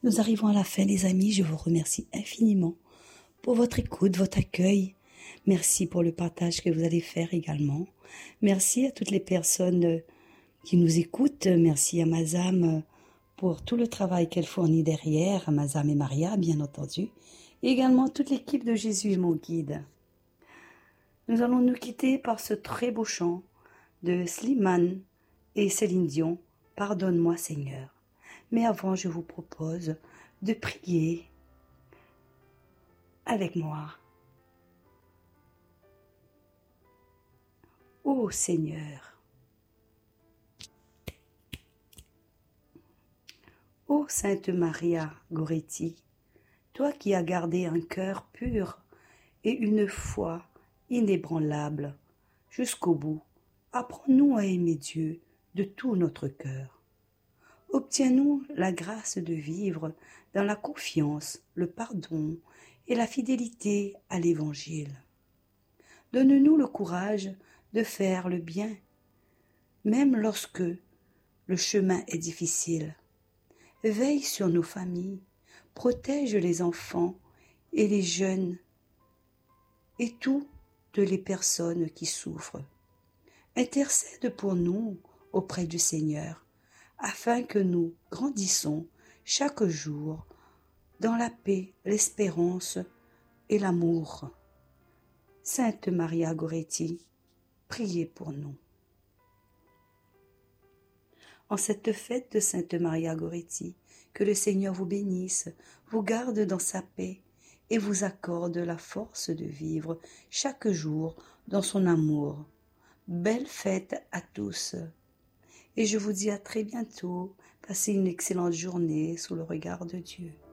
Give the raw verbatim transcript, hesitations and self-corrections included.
Nous arrivons à la fin, les amis. Je vous remercie infiniment pour votre écoute, votre accueil. Merci pour le partage que vous allez faire également. Merci à toutes les personnes qui nous écoutent. Merci à Mazam pour tout le travail qu'elle fournit derrière, à Mazam et Maria, bien entendu, et également toute l'équipe de Jésus est mon guide. Nous allons nous quitter par ce très beau chant de Slimane et Céline Dion, « Pardonne-moi Seigneur ». Mais avant, je vous propose de prier avec moi. Ô Seigneur, ô Sainte Maria Goretti, toi qui as gardé un cœur pur et une foi inébranlable jusqu'au bout, apprends-nous à aimer Dieu de tout notre cœur. Obtiens-nous la grâce de vivre dans la confiance, le pardon et la fidélité à l'Évangile. Donne-nous le courage de faire le bien, même lorsque le chemin est difficile. Veille sur nos familles, protège les enfants et les jeunes et toutes les personnes qui souffrent. Intercède pour nous auprès du Seigneur, afin que nous grandissons chaque jour dans la paix, l'espérance et l'amour. Sainte Maria Goretti, priez pour nous. En cette fête de Sainte Maria Goretti, que le Seigneur vous bénisse, vous garde dans sa paix et vous accorde la force de vivre chaque jour dans son amour. Belle fête à tous. Et je vous dis à très bientôt. Passez une excellente journée sous le regard de Dieu.